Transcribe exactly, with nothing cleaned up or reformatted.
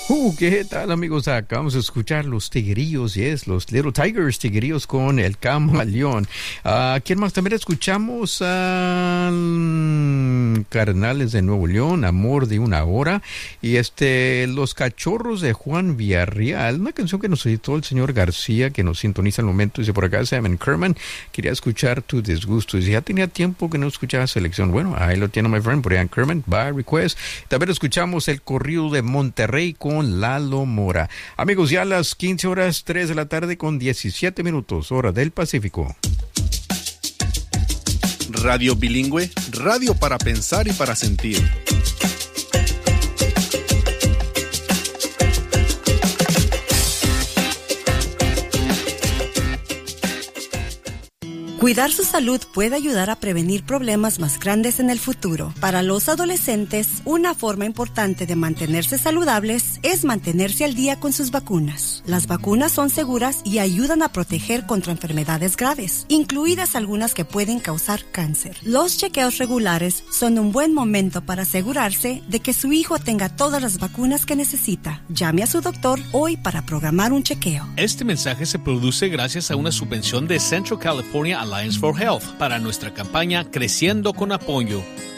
Uh, ¿qué tal, amigos? Acabamos de escuchar los Tigrillos, yes, los Little Tigers, Tigrillos con el Camaleón. Uh, ¿Quién más? También escuchamos a um, Carnales de Nuevo León, Amor de una Hora, y este Los Cachorros de Juan Villarreal, una canción que nos editó el señor García, que nos sintoniza al momento. Dice por acá, Sam Kerman, quería escuchar Tu Disgusto. Dice, ya tenía tiempo que no escuchaba Selección. Bueno, ahí lo tiene, my friend, Brian Kerman, by request. También escuchamos el corrido de Monterrey con Lalo Mora. Amigos, ya a las quince horas, tres de la tarde con diecisiete minutos, hora del Pacífico. Radio Bilingüe, radio para pensar y para sentir. Cuidar su salud puede ayudar a prevenir problemas más grandes en el futuro. Para los adolescentes, una forma importante de mantenerse saludables es mantenerse al día con sus vacunas. Las vacunas son seguras y ayudan a proteger contra enfermedades graves, incluidas algunas que pueden causar cáncer. Los chequeos regulares son un buen momento para asegurarse de que su hijo tenga todas las vacunas que necesita. Llame a su doctor hoy para programar un chequeo. Este mensaje se produce gracias a una subvención de Central California Alliance for Health para nuestra campaña Creciendo con Apoyo.